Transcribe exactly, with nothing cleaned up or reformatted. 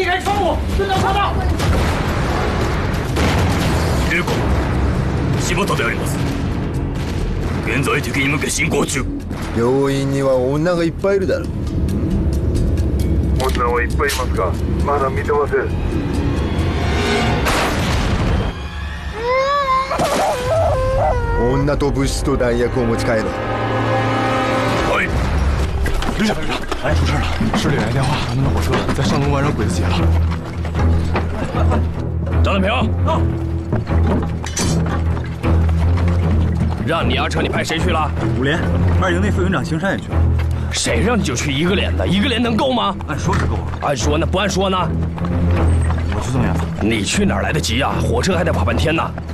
离开窗户，遵照车道。 警官、柴本であります。現在敵に向け進行中。 病院には女がいっぱいいるだろう。 女はいっぱいいますが、まだ見てません。 女と物資と弾薬を持ち帰ろう。 はい。 旅长，旅长，哎，出事了！市里来电话，咱们的火车在上东湾让鬼子劫了。 张德平， 到。 让你压车，你派谁去了？ 五连，二营内副营长邢山也去了。 谁让你就去一个连的？一个连能够吗？ 按说是够， 按说呢，不按说呢？ 我去送烟。 你去哪儿来得及呀？火车还得跑半天呢。